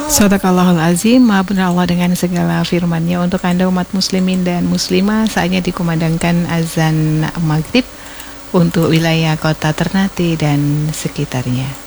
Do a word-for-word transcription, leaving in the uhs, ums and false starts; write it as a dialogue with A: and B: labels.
A: Sadaqallahul azim. Maha benar Allah dengan segala firman-Nya. Untuk Anda umat muslimin dan muslimah, saatnya dikumandangkan azan maghrib untuk wilayah kota Ternate dan sekitarnya.